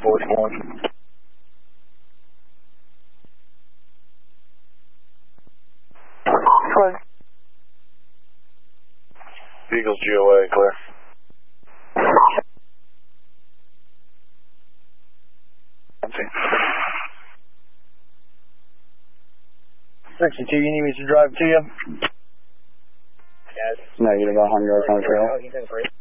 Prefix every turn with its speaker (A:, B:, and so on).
A: 41.
B: Clear.
A: Eagles GOA, clear.
B: 62, you need me to drive to you?
A: Yes.
B: Negative, 100 on the trail.